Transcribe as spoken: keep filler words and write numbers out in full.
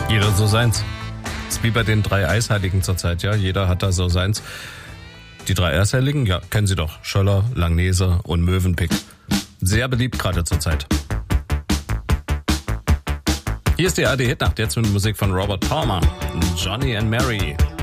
Jeder so seins. Das ist wie bei den drei Eisheiligen zurzeit, ja. Jeder hat da so seins. Die drei Eisheiligen, ja, kennen Sie doch. Schöller, Langnese und Mövenpick. Sehr beliebt gerade zurzeit. Hier ist die A R D Hitnacht, jetzt mit Musik von Robert Palmer. Johnny and Mary.